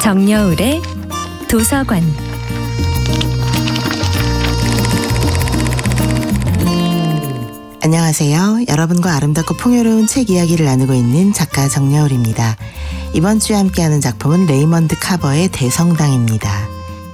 정여울의 도서관. 안녕하세요. 여러분과 아름답고 풍요로운 책 이야기를 나누고 있는 작가 정여울입니다. 이번 주에 함께하는 작품은 레이먼드 카버의 대성당입니다.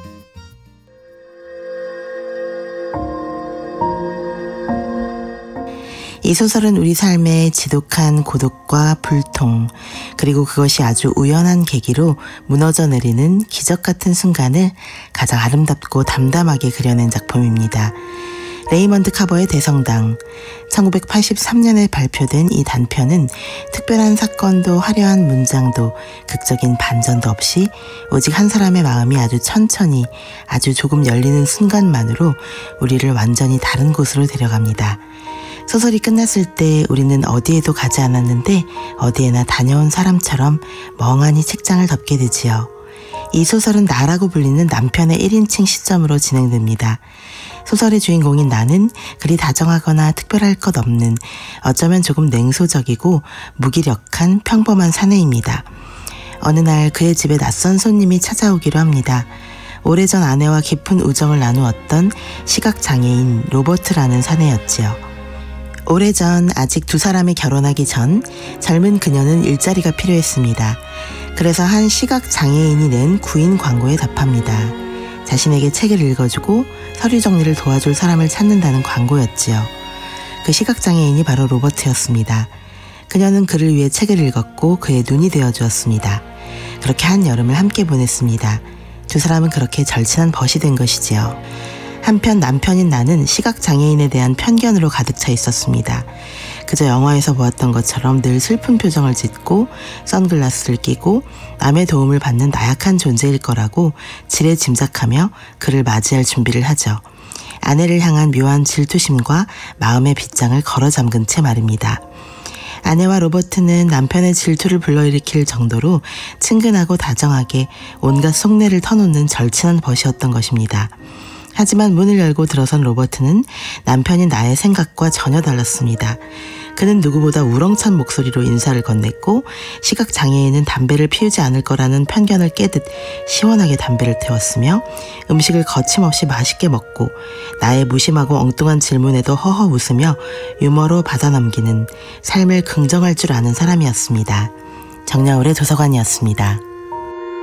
이 소설은 우리 삶의 지독한 고독과 불통, 그리고 그것이 아주 우연한 계기로 무너져 내리는 기적 같은 순간을 가장 아름답고 담담하게 그려낸 작품입니다. 레이먼드 카버의 대성당. 1983년에 발표된 이 단편은 특별한 사건도 화려한 문장도 극적인 반전도 없이 오직 한 사람의 마음이 아주 천천히 아주 조금 열리는 순간만으로 우리를 완전히 다른 곳으로 데려갑니다. 소설이 끝났을 때 우리는 어디에도 가지 않았는데 어디에나 다녀온 사람처럼 멍하니 책장을 덮게 되지요. 이 소설은 나라고 불리는 남편의 1인칭 시점으로 진행됩니다. 소설의 주인공인 나는 그리 다정하거나 특별할 것 없는 어쩌면 조금 냉소적이고 무기력한 평범한 사내입니다. 어느 날 그의 집에 낯선 손님이 찾아오기로 합니다. 오래전 아내와 깊은 우정을 나누었던 시각장애인 로버트라는 사내였지요. 오래전 아직 두 사람이 결혼하기 전 젊은 그녀는 일자리가 필요했습니다. 그래서 한 시각장애인이 낸 구인 광고에 답합니다. 자신에게 책을 읽어주고 서류 정리를 도와줄 사람을 찾는다는 광고였지요. 그 시각장애인이 바로 로버트였습니다. 그녀는 그를 위해 책을 읽었고 그의 눈이 되어주었습니다. 그렇게 한 여름을 함께 보냈습니다. 두 사람은 그렇게 절친한 벗이 된 것이지요. 한편 남편인 나는 시각장애인에 대한 편견으로 가득 차 있었습니다. 그저 영화에서 보았던 것처럼 늘 슬픈 표정을 짓고 선글라스를 끼고 남의 도움을 받는 나약한 존재일 거라고 지레 짐작하며 그를 맞이할 준비를 하죠. 아내를 향한 묘한 질투심과 마음의 빗장을 걸어 잠근 채 말입니다. 아내와 로버트는 남편의 질투를 불러일으킬 정도로 친근하고 다정하게 온갖 속내를 터놓는 절친한 벗이었던 것입니다. 하지만 문을 열고 들어선 로버트는 남편인 나의 생각과 전혀 달랐습니다. 그는 누구보다 우렁찬 목소리로 인사를 건넸고 시각장애인은 담배를 피우지 않을 거라는 편견을 깨듯 시원하게 담배를 태웠으며 음식을 거침없이 맛있게 먹고 나의 무심하고 엉뚱한 질문에도 허허 웃으며 유머로 받아넘기는 삶을 긍정할 줄 아는 사람이었습니다. 정여울의 도서관이었습니다.